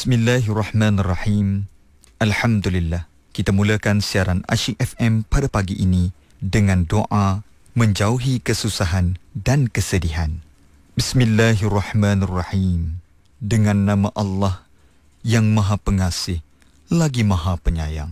Bismillahirrahmanirrahim. Alhamdulillah. Kita mulakan siaran Asyik FM pada pagi ini dengan doa menjauhi kesusahan dan kesedihan. Bismillahirrahmanirrahim. Dengan nama Allah yang Maha Pengasih lagi Maha Penyayang.